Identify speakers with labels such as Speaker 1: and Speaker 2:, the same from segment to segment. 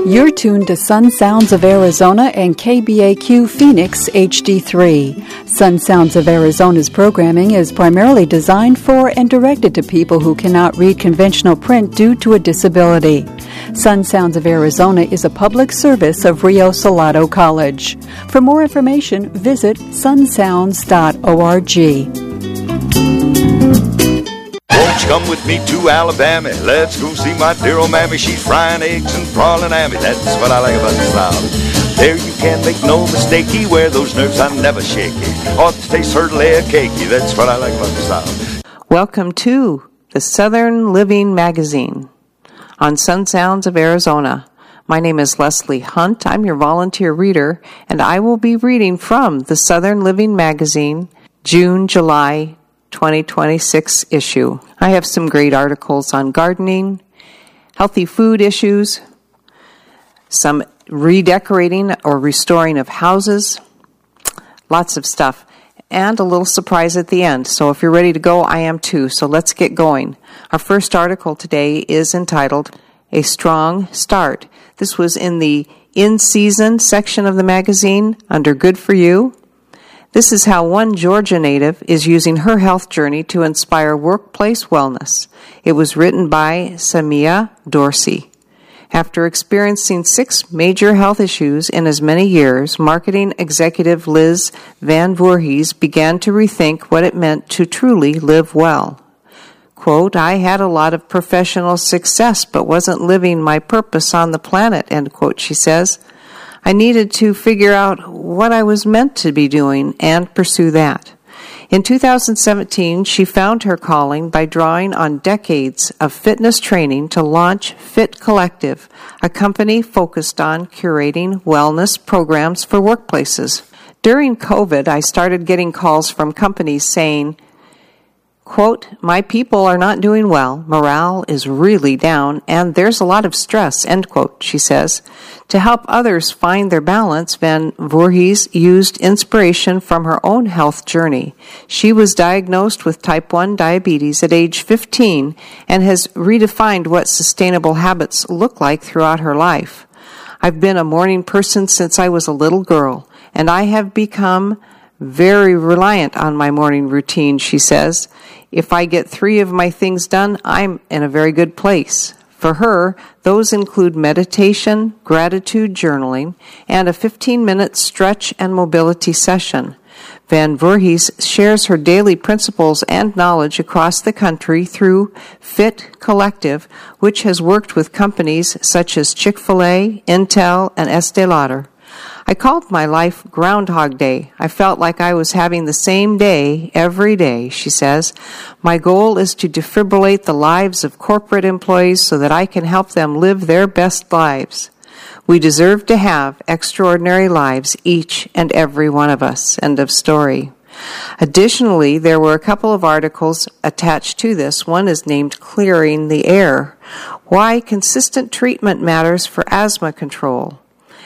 Speaker 1: You're tuned to Sun Sounds of Arizona and KBAQ Phoenix HD3. Sun Sounds of Arizona's programming is primarily designed for and directed to people who cannot read conventional print due to a disability. Sun Sounds of Arizona is a public service of Rio Salado College. For more information, visit sunsounds.org.
Speaker 2: Won't you come with me to Alabama? Let's go see my dear old mammy. She's frying eggs and prawning ammy. That's what I like about the South. There you can't make no mistakey. Where those nerves are never shaky. Ought to taste her layer cakey. That's what I like about the South.
Speaker 3: Welcome to the Southern Living Magazine on Sun Sounds of Arizona. My name is Leslie Hunt. I'm your volunteer reader, and I will be reading from the Southern Living Magazine, June-July 2026 issue. I have some great articles on gardening, healthy food issues, some redecorating or restoring of houses, lots of stuff, and a little surprise at the end. So if you're ready to go, I am too. So let's get going. Our first article today is entitled, A Strong Start. This was in the in-season section of the magazine under Good For You. This is how one Georgia native is using her health journey to inspire workplace wellness. It was written by Samia Dorsey. After experiencing 6 major health issues in as many years, marketing executive Liz Van Voorhees began to rethink what it meant to truly live well. Quote, I had a lot of professional success but wasn't living my purpose on the planet, end quote, she says. I needed to figure out what I was meant to be doing and pursue that. In 2017, she found her calling by drawing on decades of fitness training to launch Fit Collective, a company focused on curating wellness programs for workplaces. During COVID, I started getting calls from companies saying, quote, my people are not doing well, morale is really down, and there's a lot of stress, end quote, she says. To help others find their balance, Van Voorhees used inspiration from her own health journey. She was diagnosed with type 1 diabetes at age 15 and has redefined what sustainable habits look like throughout her life. I've been a morning person since I was a little girl, and I have become very reliant on my morning routine, she says. If I get 3 of my things done, I'm in a very good place. For her, those include meditation, gratitude journaling, and a 15-minute stretch and mobility session. Van Voorhees shares her daily principles and knowledge across the country through Fit Collective, which has worked with companies such as Chick-fil-A, Intel, and Estee Lauder. I called my life Groundhog Day. I felt like I was having the same day every day, she says. My goal is to defibrillate the lives of corporate employees so that I can help them live their best lives. We deserve to have extraordinary lives, each and every one of us. End of story. Additionally, there were a couple of articles attached to this. One is named Clearing the Air. Why consistent treatment matters for asthma control.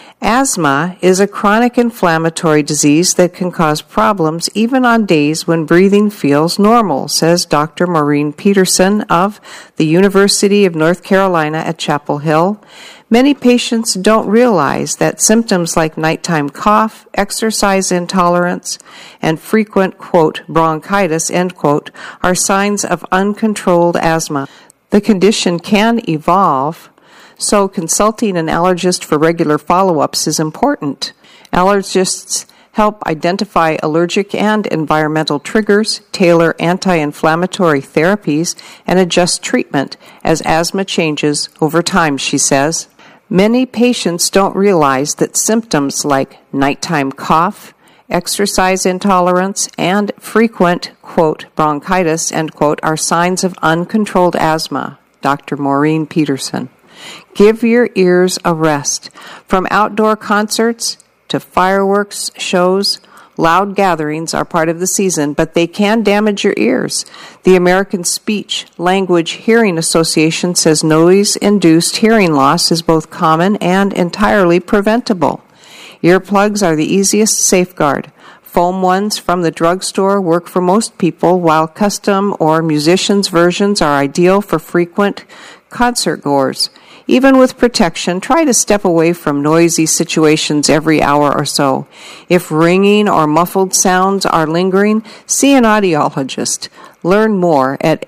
Speaker 3: Asthma is a chronic inflammatory disease that can cause problems even on days when breathing feels normal, says Dr. Maureen Peterson of the University of North Carolina at Chapel Hill. Many patients don't realize that symptoms like nighttime cough, exercise intolerance, and frequent, quote, bronchitis, end quote, are signs of uncontrolled asthma. The condition can evolve, so consulting an allergist for regular follow-ups is important. Allergists help identify allergic and environmental triggers, tailor anti-inflammatory therapies, and adjust treatment as asthma changes over time, she says. Many patients don't realize that symptoms like nighttime cough, exercise intolerance, and frequent, quote, bronchitis, end quote, are signs of uncontrolled asthma. Dr. Maureen Peterson. Give your ears a rest. From outdoor concerts to fireworks shows, loud gatherings are part of the season, but they can damage your ears. The American Speech Language Hearing Association says noise-induced hearing loss is both common and entirely preventable. Earplugs are the easiest safeguard. Foam ones from the drugstore work for most people, while custom or musicians' versions are ideal for frequent concert goers. Even with protection, try to step away from noisy situations every hour or so. If ringing or muffled sounds are lingering, see an audiologist. Learn more at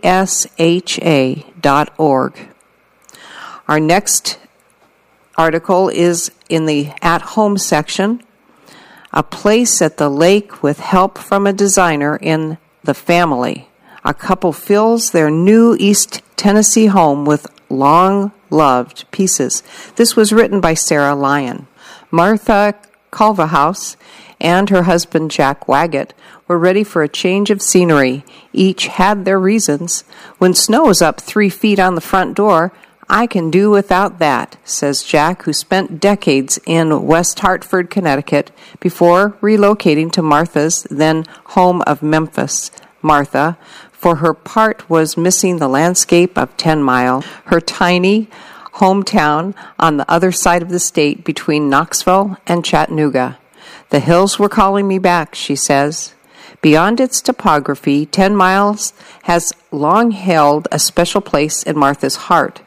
Speaker 3: asha.org. Our next article is in the at-home section. A place at the lake with help from a designer in the family. A couple fills their new East Tennessee home with long-loved pieces. This was written by Sarah Lyon. Martha Culverhouse and her husband Jack Waggett were ready for a change of scenery. Each had their reasons. When snow is up 3 feet on the front door, I can do without that, says Jack, who spent decades in West Hartford, Connecticut, before relocating to Martha's then home of Memphis. Martha, for her part, was missing the landscape of 10 Mile, her tiny hometown on the other side of the state between Knoxville and Chattanooga. The hills were calling me back, she says. Beyond its topography, 10 Miles has long held a special place in Martha's heart.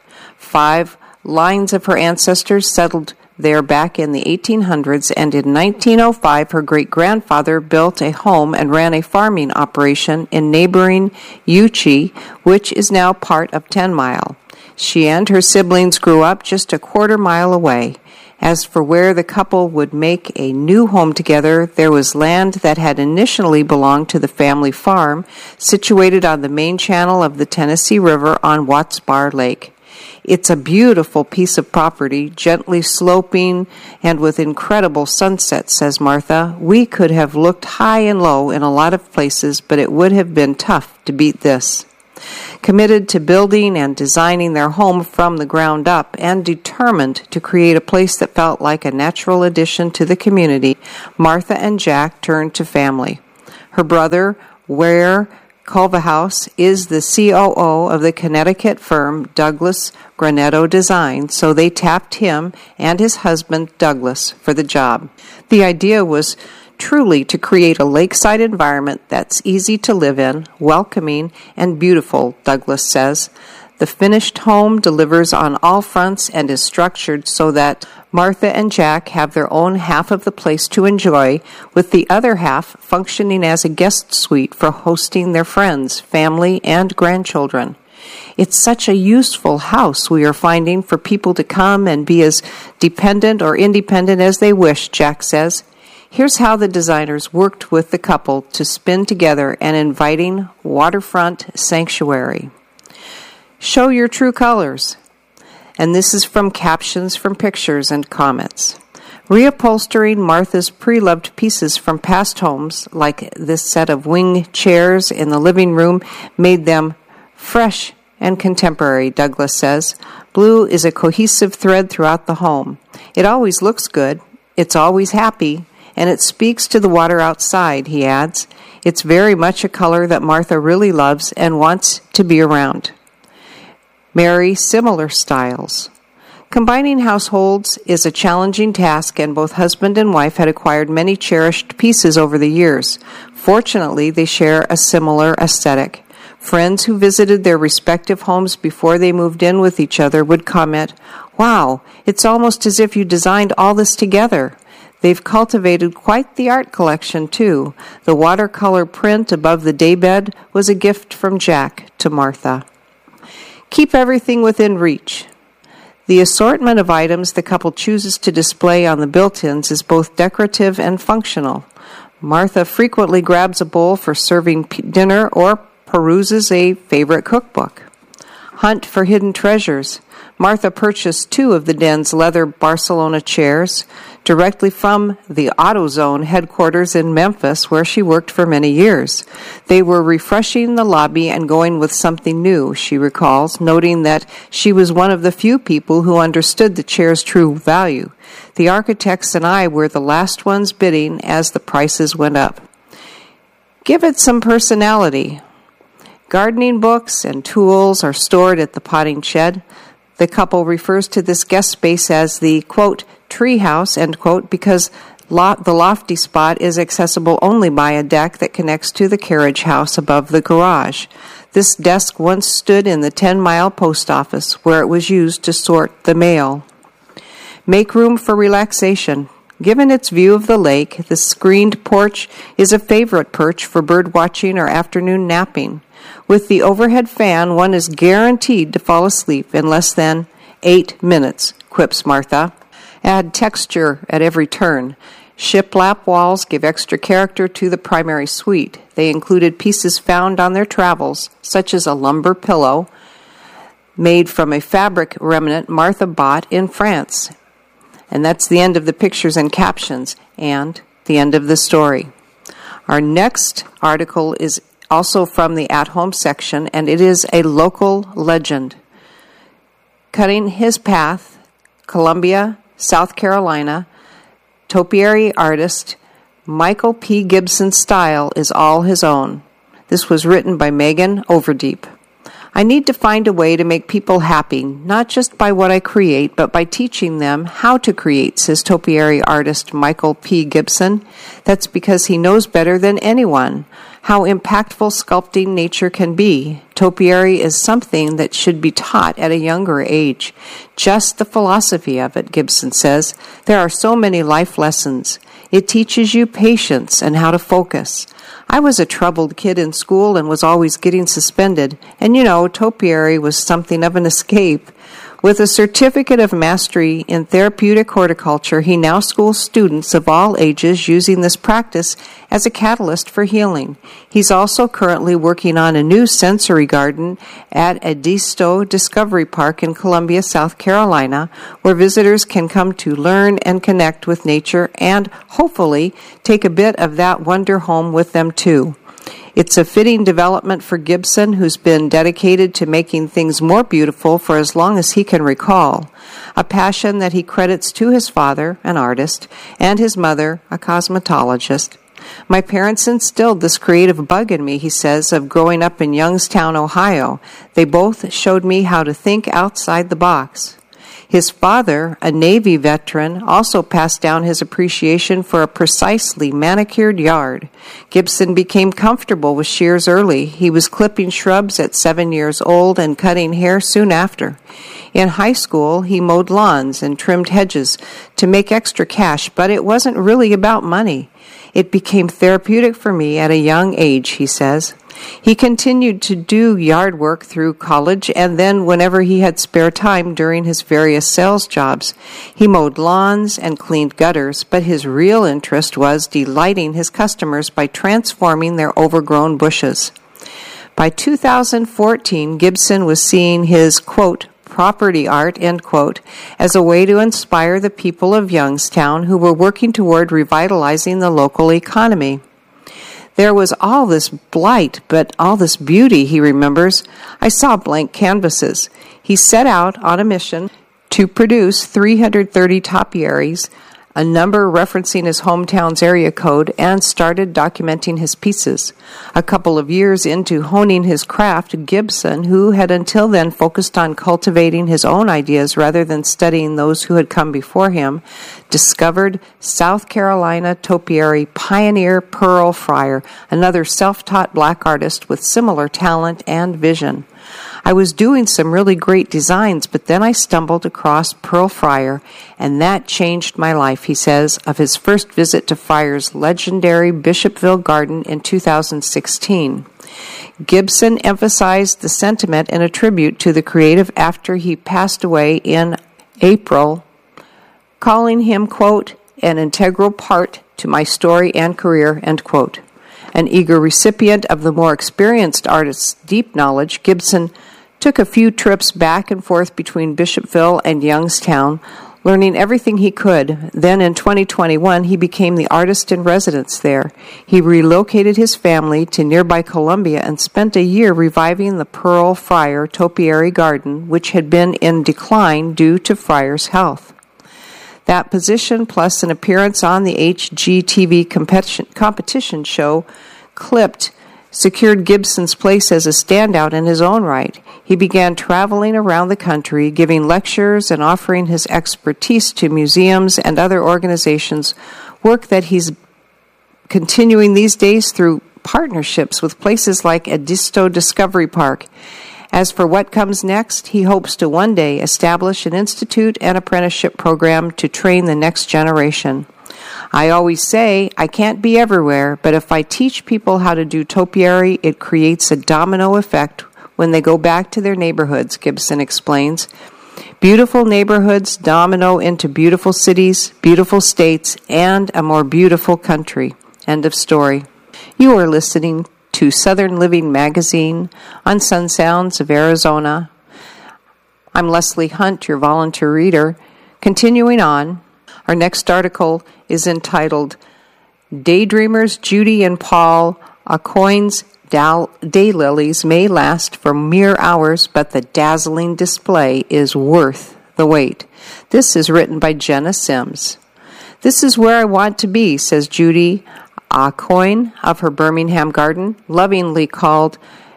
Speaker 3: 5 lines of her ancestors settled there back in the 1800s, and in 1905 her great-grandfather built a home and ran a farming operation in neighboring Uchee, which is now part of 10 Mile. She and her siblings grew up just a quarter mile away. As for where the couple would make a new home together, there was land that had initially belonged to the family farm, situated on the main channel of the Tennessee River on Watts Bar Lake. It's a beautiful piece of property, gently sloping and with incredible sunsets, says Martha. We could have looked high and low in a lot of places, but it would have been tough to beat this. Committed to building and designing their home from the ground up and determined to create a place that felt like a natural addition to the community, Martha and Jack turned to family. Her brother, Ware Culverhouse, is the COO of the Connecticut firm Douglas Granetto Design, so they tapped him and his husband Douglas for the job. The idea was truly to create a lakeside environment that's easy to live in, welcoming, and beautiful, Douglas says. The finished home delivers on all fronts and is structured so that Martha and Jack have their own half of the place to enjoy, with the other half functioning as a guest suite for hosting their friends, family, and grandchildren. It's such a useful house we are finding for people to come and be as dependent or independent as they wish, Jack says. Here's how the designers worked with the couple to spin together an inviting waterfront sanctuary. Show your true colors. And this is from captions from pictures and comments. Reupholstering Martha's pre-loved pieces from past homes, like this set of wing chairs in the living room, made them fresh and contemporary, Douglas says. Blue is a cohesive thread throughout the home. It always looks good. It's always happy. And it speaks to the water outside, he adds. It's very much a color that Martha really loves and wants to be around. Marry similar styles. Combining households is a challenging task, and both husband and wife had acquired many cherished pieces over the years. Fortunately, they share a similar aesthetic. Friends who visited their respective homes before they moved in with each other would comment, "Wow, it's almost as if you designed all this together." They've cultivated quite the art collection, too. The watercolor print above the daybed was a gift from Jack to Martha. Keep everything within reach. The assortment of items the couple chooses to display on the built-ins is both decorative and functional. Martha frequently grabs a bowl for serving dinner or peruses a favorite cookbook. Hunt for hidden treasures. Martha purchased 2 of the den's leather Barcelona chairs directly from the AutoZone headquarters in Memphis, where she worked for many years. They were refreshing the lobby and going with something new, she recalls, noting that she was one of the few people who understood the chair's true value. The architects and I were the last ones bidding as the prices went up. Give it some personality. Gardening books and tools are stored at the potting shed. The couple refers to this guest space as the, quote, tree house, end quote, because the lofty spot is accessible only by a deck that connects to the carriage house above the garage. This desk once stood in the 10-mile post office where it was used to sort the mail. Make room for relaxation. Given its view of the lake, the screened porch is a favorite perch for bird watching or afternoon napping. With the overhead fan, one is guaranteed to fall asleep in less than 8 minutes, quips Martha. Add texture at every turn. Shiplap walls give extra character to the primary suite. They included pieces found on their travels, such as a lumber pillow made from a fabric remnant Martha bought in France. And that's the end of the pictures and captions, and the end of the story. Our next article is also from the at-home section, and it is a local legend. Cutting his path, Columbia, South Carolina, topiary artist Michael P. Gibson's style is all his own. This was written by Megan Overdeep. I need to find a way to make people happy, not just by what I create, but by teaching them how to create, says topiary artist Michael P. Gibson. That's because he knows better than anyone how impactful sculpting nature can be. Topiary is something that should be taught at a younger age. Just the philosophy of it, Gibson says. There are so many life lessons. It teaches you patience and how to focus. I was a troubled kid in school and was always getting suspended, and topiary was something of an escape. With a certificate of mastery in therapeutic horticulture, he now schools students of all ages using this practice as a catalyst for healing. He's also currently working on a new sensory garden at Edisto Discovery Park in Columbia, South Carolina, where visitors can come to learn and connect with nature and, hopefully, take a bit of that wonder home with them too. It's a fitting development for Gibson, who's been dedicated to making things more beautiful for as long as he can recall, a passion that he credits to his father, an artist, and his mother, a cosmetologist. My parents instilled this creative bug in me, he says, of growing up in Youngstown, Ohio. They both showed me how to think outside the box. His father, a Navy veteran, also passed down his appreciation for a precisely manicured yard. Gibson became comfortable with shears early. He was clipping shrubs at 7 years old and cutting hair soon after. In high school, he mowed lawns and trimmed hedges to make extra cash, but it wasn't really about money. It became therapeutic for me at a young age, he says. He continued to do yard work through college, and then whenever he had spare time during his various sales jobs, he mowed lawns and cleaned gutters, but his real interest was delighting his customers by transforming their overgrown bushes. By 2014, Gibson was seeing his, quote, property art, end quote, as a way to inspire the people of Youngstown who were working toward revitalizing the local economy. There was all this blight, but all this beauty, he remembers. I saw blank canvases. He set out on a mission to produce 330 topiaries, a number referencing his hometown's area code, and started documenting his pieces. A couple of years into honing his craft, Gibson, who had until then focused on cultivating his own ideas rather than studying those who had come before him, discovered South Carolina topiary pioneer Pearl Fryer, another self-taught black artist with similar talent and vision. I was doing some really great designs, but then I stumbled across Pearl Fryer, and that changed my life, he says, of his first visit to Fryer's legendary Bishopville garden in 2016. Gibson emphasized the sentiment in a tribute to the creative after he passed away in April, calling him, quote, an integral part to my story and career, end quote. An eager recipient of the more experienced artist's deep knowledge, Gibson took a few trips back and forth between Bishopville and Youngstown, learning everything he could. Then in 2021, he became the artist in residence there. He relocated his family to nearby Columbia and spent a year reviving the Pearl Fryer topiary garden, which had been in decline due to Fryer's health. That position, plus an appearance on the HGTV competition show, Clipped, secured Gibson's place as a standout in his own right. He began traveling around the country, giving lectures and offering his expertise to museums and other organizations, work that he's continuing these days through partnerships with places like Edisto Discovery Park. As for what comes next, he hopes to one day establish an institute and apprenticeship program to train the next generation. I always say I can't be everywhere, but if I teach people how to do topiary, it creates a domino effect when they go back to their neighborhoods, Gibson explains. Beautiful neighborhoods domino into beautiful cities, beautiful states, and a more beautiful country. End of story. You are listening to Southern Living Magazine on Sun Sounds of Arizona. I'm Leslie Hunt, your volunteer reader. Continuing on, our next article is entitled Daydreamers Judy and Paul Aucoin's Daylilies may last for mere hours, but the dazzling display is worth the wait. This is written by Jenna Sims. This is where I want to be, says Judy Aucoin of her Birmingham garden, lovingly called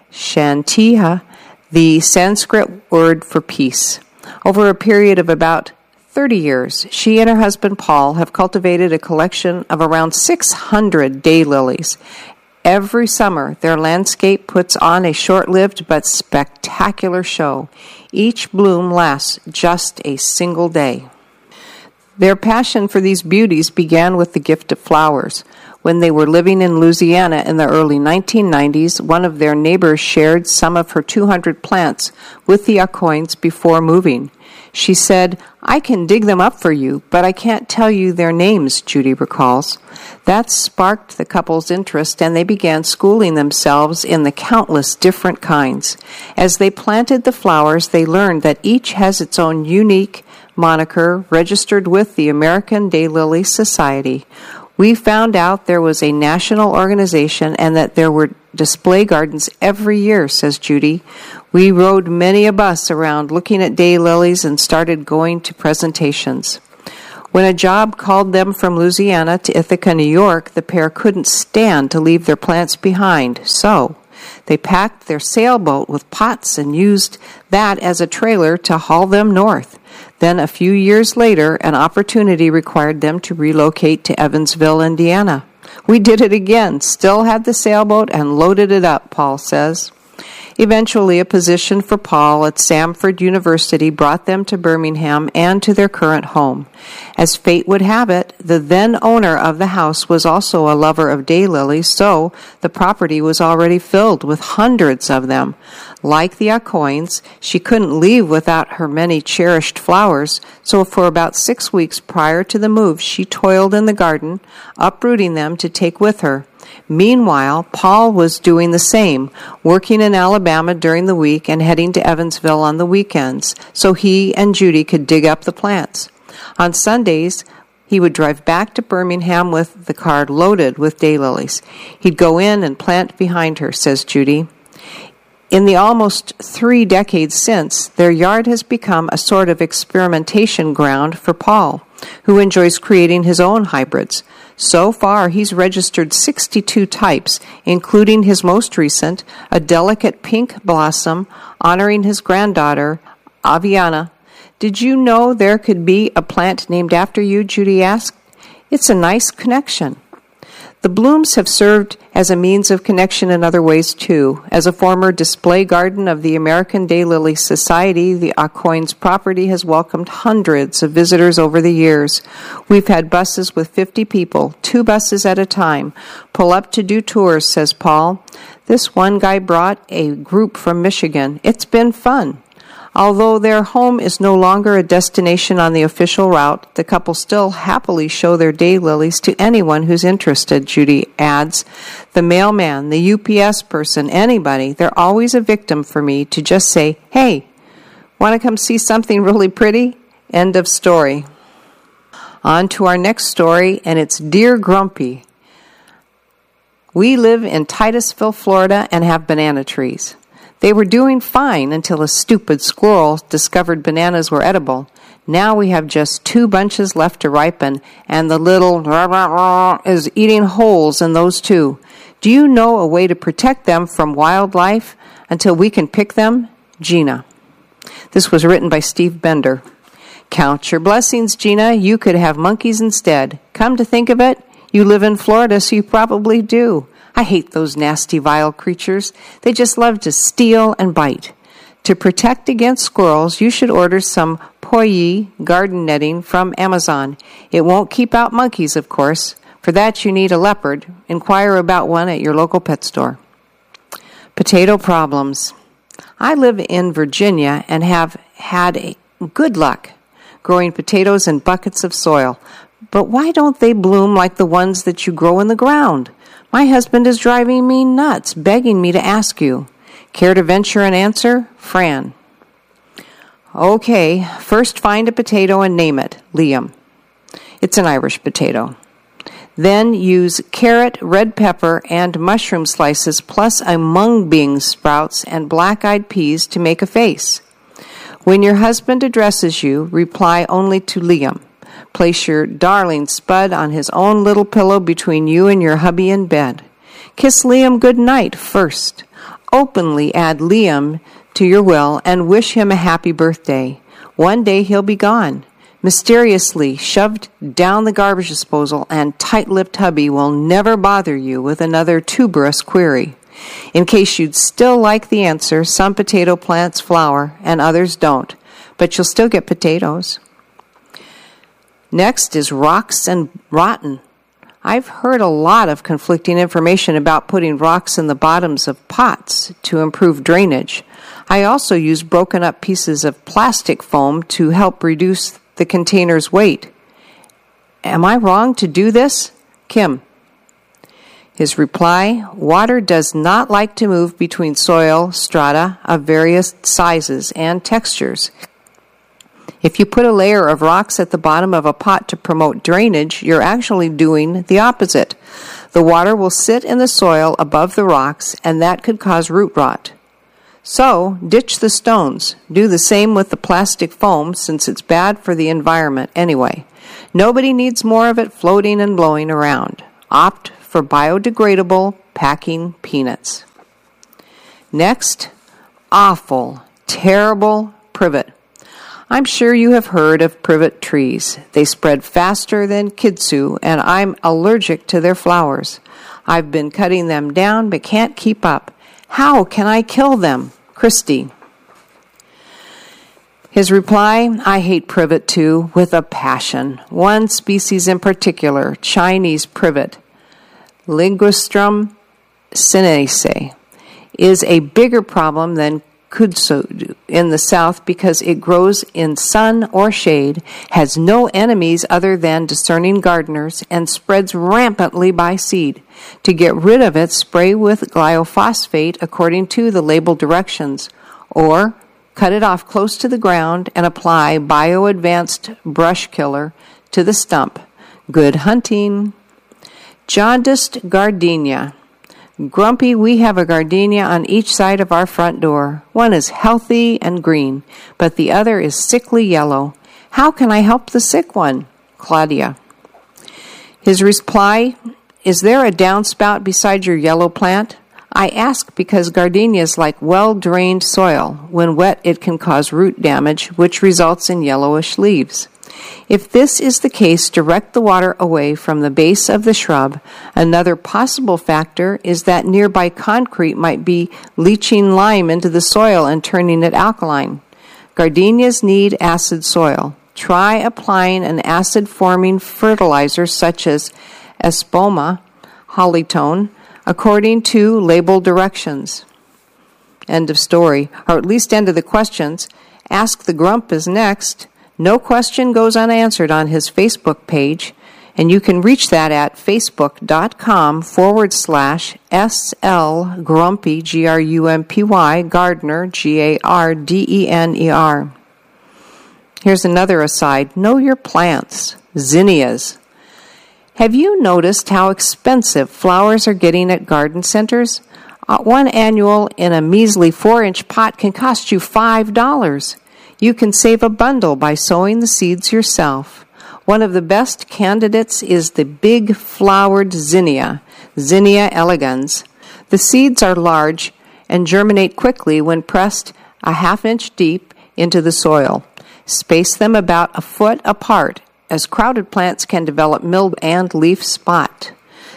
Speaker 3: Shantiha, the Sanskrit word for peace. Over a period of about 30 years, she and her husband Paul have cultivated a collection of around 600 daylilies. Every summer, their landscape puts on a short-lived but spectacular show. Each bloom lasts just a single day. Their passion for these beauties began with the gift of flowers. When they were living in Louisiana in the early 1990s, one of their neighbors shared some of her 200 plants with the Aucoins before moving. She said, "I can dig them up for you, but I can't tell you their names," Judy recalls. That sparked the couple's interest, and they began schooling themselves in the countless different kinds. As they planted the flowers, they learned that each has its own unique moniker registered with the American Daylily Society. We found out there was a national organization and that there were display gardens every year, says Judy. We rode many a bus around looking at daylilies and started going to presentations. When a job called them from Louisiana to Ithaca, New York, the pair couldn't stand to leave their plants behind, so they packed their sailboat with pots and used that as a trailer to haul them north. Then a few years later, an opportunity required them to relocate to Evansville, Indiana. We did it again, still had the sailboat and loaded it up, Paul says. Eventually, a position for Paul at Samford University brought them to Birmingham and to their current home. As fate would have it, the then owner of the house was also a lover of daylilies, so the property was already filled with hundreds of them. Like the Aucoins, she couldn't leave without her many cherished flowers, so for about 6 weeks prior to the move, she toiled in the garden, uprooting them to take with her. Meanwhile, Paul was doing the same, working in Alabama during the week and heading to Evansville on the weekends, so he and Judy could dig up the plants. On Sundays, he would drive back to Birmingham with the car loaded with daylilies. He'd go in and plant behind her, says Judy. In the almost 3 decades since, their yard has become a sort of experimentation ground for Paul, who enjoys creating his own hybrids. So far, he's registered 62 types, including his most recent, a delicate pink blossom honoring his granddaughter, Aviana. Did you know there could be a plant named after you, Judy asked. It's a nice connection. The blooms have served as a means of connection in other ways, too. As a former display garden of the American Daylily Society, the Aucoins property has welcomed hundreds of visitors over the years. We've had buses with 50 people, 2 buses at a time, pull up to do tours, says Paul. This one guy brought a group from Michigan. It's been fun. Although their home is no longer a destination on the official route, the couple still happily show their daylilies to anyone who's interested, Judy adds. The mailman, the UPS person, anybody, they're always a victim for me to just say, "Hey, want to come see something really pretty?" End of story. On to our next story, and it's Dear Grumpy. We live in Titusville, Florida, and have banana trees. They were doing fine until a stupid squirrel discovered bananas were edible. Now we have just 2 bunches left to ripen, and the little is eating holes in those 2. Do you know a way to protect them from wildlife until we can pick them? Gina. This was written by Steve Bender. Count your blessings, Gina. You could have monkeys instead. Come to think of it, you live in Florida, so you probably do. I hate those nasty, vile creatures. They just love to steal and bite. To protect against squirrels, you should order some Poyi garden netting from Amazon. It won't keep out monkeys, of course. For that, you need a leopard. Inquire about one at your local pet store. Potato problems. I live in Virginia and have had good luck growing potatoes in buckets of soil. But why don't they bloom like the ones that you grow in the ground? My husband is driving me nuts, begging me to ask you. Care to venture an answer? Fran. Okay, first find a potato and name it, Liam. It's an Irish potato. Then use carrot, red pepper, and mushroom slices plus a mung bean sprouts and black-eyed peas to make a face. When your husband addresses you, reply only to Liam. Place your darling Spud on his own little pillow between you and your hubby in bed. Kiss Liam good night first. Openly add Liam to your will and wish him a happy birthday. One day he'll be gone. Mysteriously shoved down the garbage disposal, and tight-lipped hubby will never bother you with another tuberous query. In case you'd still like the answer, some potato plants flower and others don't, but you'll still get potatoes. Next is rocks and rotten. I've heard a lot of conflicting information about putting rocks in the bottoms of pots to improve drainage. I also use broken up pieces of plastic foam to help reduce the container's weight. Am I wrong to do this? Kim. His reply, water does not like to move between soil strata of various sizes and textures. If you put a layer of rocks at the bottom of a pot to promote drainage, you're actually doing the opposite. The water will sit in the soil above the rocks, and that could cause root rot. So, ditch the stones. Do the same with the plastic foam, since it's bad for the environment anyway. Nobody needs more of it floating and blowing around. Opt for biodegradable packing peanuts. Next, awful, terrible privet. I'm sure you have heard of privet trees. They spread faster than kudzu, and I'm allergic to their flowers. I've been cutting them down but can't keep up. How can I kill them? Christy. His reply, I hate privet too, with a passion. One species in particular, Chinese privet, Ligustrum sinense, is a bigger problem than kudzu in the south because it grows in sun or shade, has no enemies other than discerning gardeners, and spreads rampantly by seed. To get rid of it, spray with glyphosate according to the label directions, or cut it off close to the ground and apply bio-advanced brush killer to the stump. Good hunting. Jaundiced gardenia. Grumpy, we have a gardenia on each side of our front door. One is healthy and green, but the other is sickly yellow. How can I help the sick one? Claudia. His reply, is there a downspout beside your yellow plant? I ask because gardenias like well-drained soil. When wet, it can cause root damage, which results in yellowish leaves. If this is the case, direct the water away from the base of the shrub. Another possible factor is that nearby concrete might be leaching lime into the soil and turning it alkaline. Gardenias need acid soil. Try applying an acid-forming fertilizer such as Espoma, Hollytone, according to label directions. End of story, or at least end of the questions. Ask the Grump is next. No question goes unanswered on his Facebook page, and you can reach that at facebook.com/SL Grumpy, Grumpy, Gardner, Gardener. Here's another aside. Know your plants. Zinnias. Have you noticed how expensive flowers are getting at garden centers? One annual in a measly 4-inch pot can cost you $5. You can save a bundle by sowing the seeds yourself. One of the best candidates is the big flowered zinnia, Zinnia elegans. The seeds are large and germinate quickly when pressed a 1/2 inch deep into the soil. Space them about a foot apart, as crowded plants can develop mildew and leaf spot.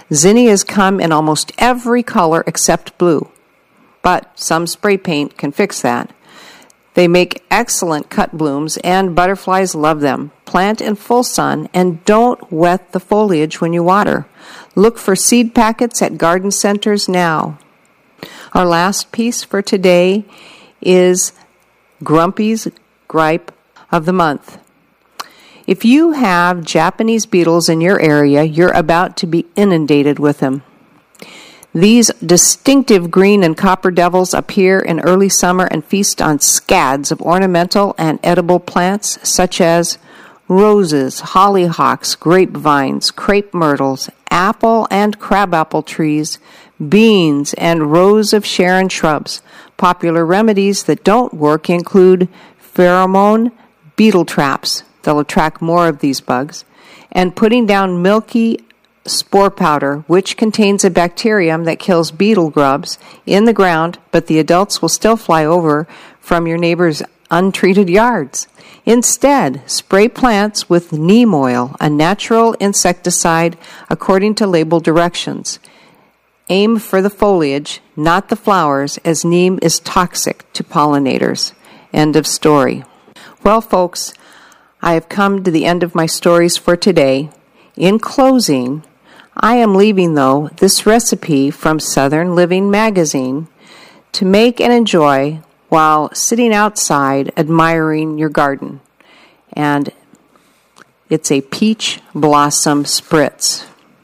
Speaker 3: Zinnias come in almost every color except blue, but some spray paint can fix that. They make excellent cut blooms, and butterflies love them. Plant in full sun, and don't wet the foliage when you water. Look for seed packets at garden centers now. Our last piece for today is Grumpy's Gripe of the Month. If you have Japanese beetles in your area, you're about to be inundated with them. These distinctive green and copper devils appear in early summer and feast on scads of ornamental and edible plants such as roses, hollyhocks, grapevines, crepe myrtles, apple and crabapple trees, beans, and rows of Sharon shrubs. Popular remedies that don't work include pheromone beetle traps. They'll attract more of these bugs, and putting down milky spore powder, which contains a bacterium that kills beetle grubs, in the ground, but the adults will still fly over from your neighbor's untreated yards. Instead, spray plants with neem oil, a natural insecticide according to label directions. Aim for the foliage, not the flowers, as neem is toxic to pollinators. End of story. Well, folks, I have come to the end of my stories for today. In closing, I am leaving, though, this recipe from Southern Living magazine to make and enjoy while sitting outside admiring your garden. And it's a peach blossom spritz.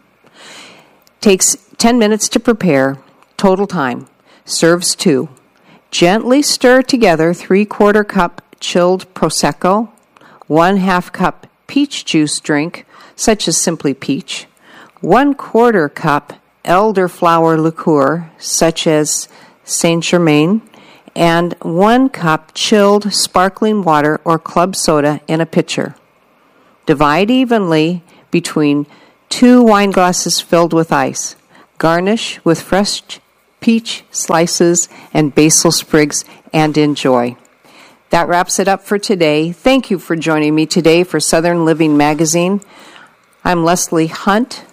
Speaker 3: Takes 10 minutes to prepare, total time. Serves 2. Gently stir together 3/4 cup chilled Prosecco, 1/2 cup peach juice drink, such as Simply Peach, 1/4 cup elderflower liqueur, such as Saint Germain, and 1 cup chilled sparkling water or club soda in a pitcher. Divide evenly between 2 wine glasses filled with ice. Garnish with fresh peach slices and basil sprigs, and enjoy. That wraps it up for today. Thank you for joining me today for Southern Living magazine. I'm Leslie Hunt,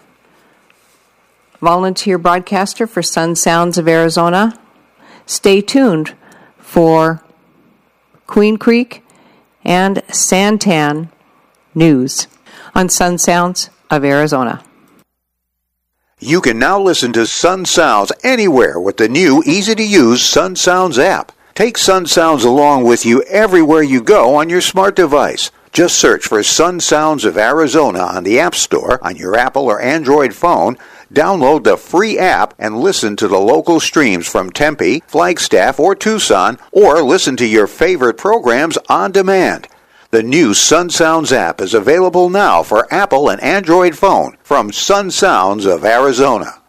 Speaker 3: volunteer broadcaster for Sun Sounds of Arizona. Stay tuned for Queen Creek and Santan news on Sun Sounds of Arizona.
Speaker 4: You can now listen to Sun Sounds anywhere with the new, easy-to-use Sun Sounds app. Take Sun Sounds along with you everywhere you go on your smart device. Just search for Sun Sounds of Arizona on the App Store on your Apple or Android phone, download the free app, and listen to the local streams from Tempe, Flagstaff, or Tucson, or listen to your favorite programs on demand. The new Sun Sounds app is available now for Apple and Android phone from Sun Sounds of Arizona.